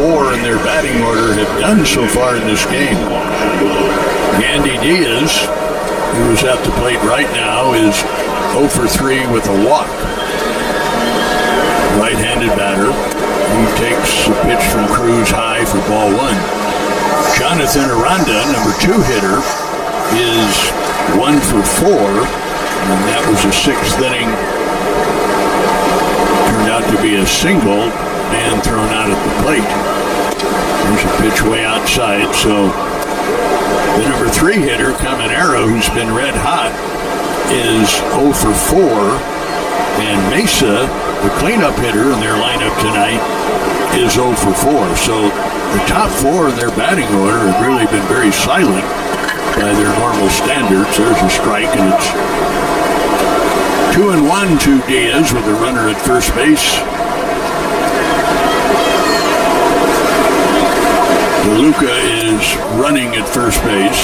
4 in their batting order have done so far in this game. Yandy Diaz, who is at the plate right now, is 0 for 3 with a walk. Right-handed batter. He takes a pitch from Cruz high for ball 1. Jonathan Aranda, number 2 hitter, is 1 for 4, and that was a 6th inning. Turned out to be a single, man thrown out at the plate. There's a pitch way outside, so the number 3 hitter, Caminero, who's been red hot, is 0 for 4, and Mesa, the cleanup hitter in their lineup tonight, is 0 for 4. So the top 4 in their batting order have really been very silent by their normal standards. There's a strike, and it's 2-1 to Diaz with a runner at first base. DeLuca is running at first base.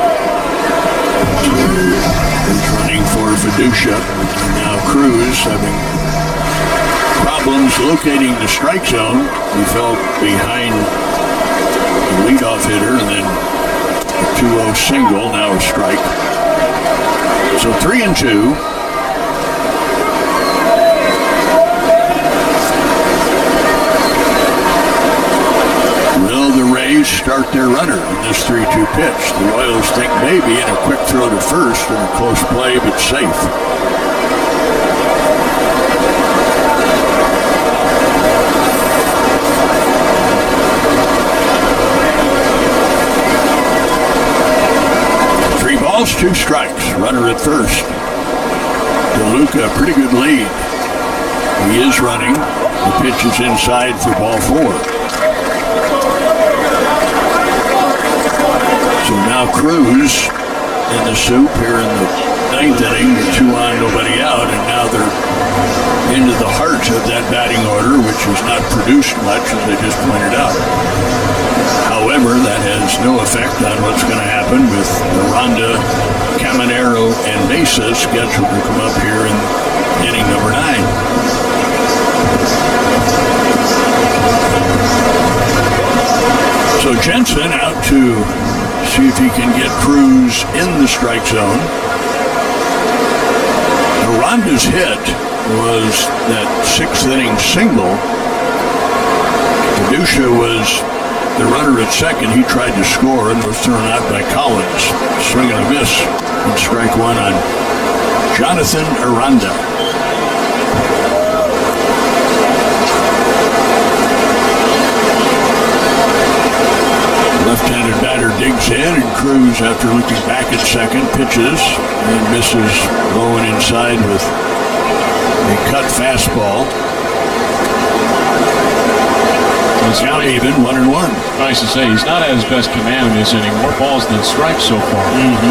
He's running for Fiducia. Now Cruz having problems locating the strike zone. He fell behind the leadoff hitter, and then a 2-0 single, now a strike. So 3-2. Will the Rays start their runner in this 3-2 pitch? The Royals think maybe, and a quick throw to first, and a close play, but safe. Balls, 2 strikes. Runner at first. DeLuca, pretty good lead. He is running. The pitch is inside for ball 4. So now Cruz in the soup here in the 9th inning. 2 on, nobody out, and now they're into the heart of that batting order, which has not produced much, as I just pointed out. However, that has no effect on what's going to happen with Aranda, Caminero, and Mesa scheduled to come up here in inning number 9. So Jensen out to see if he can get Cruz in the strike zone. Aranda's hit was that 6th inning single. Fiducia was the runner at second. He tried to score and was thrown out by Collins. Swing and a miss. And strike 1 on Jonathan Aranda. Left-handed batter digs in, and Cruz, after looking back at second, pitches and misses low and inside with a cut fastball. It's now even 1-1. Nice to say, he's not at his best command in this inning. More balls than strikes so far.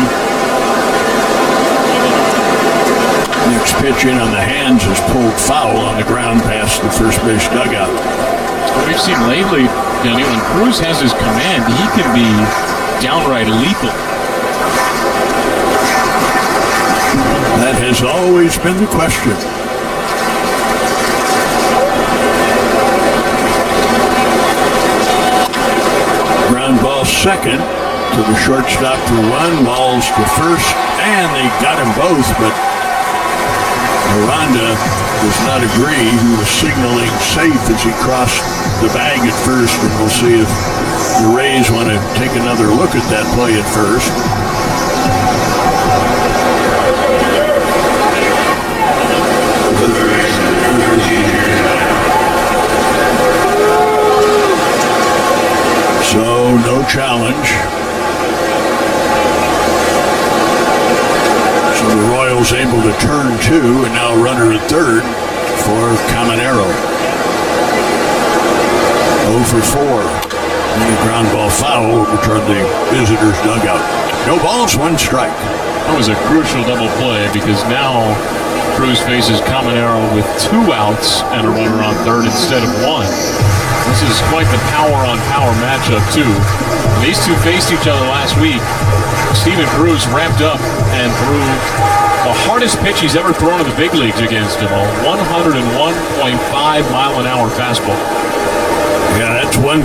Next pitch in on the hands is pulled foul on the ground past the first base dugout. What we've seen lately, Denny, when Cruz has his command, he can be downright lethal. That has always been the question. Ground ball second to the shortstop for 1, Walls to first, and they got them both, but Aranda does not agree. He was signaling safe as he crossed the bag at first, and we'll see if the Rays want to take another look at that play at first. So, no challenge. So the Royals able to turn 2, and now runner at third for Caminero. 0 for 4. And a ground ball foul toward the visitors' dugout. No balls, 1 strike. That was a crucial double play because now Cruz faces Caminero with 2 outs and a runner on third instead of 1. This is quite the power-on-power matchup, too. When these two faced each other last week, Steven Cruz ramped up and threw the hardest pitch he's ever thrown in the big leagues against him, a 101.5 mile-an-hour fastball. Yeah, that's one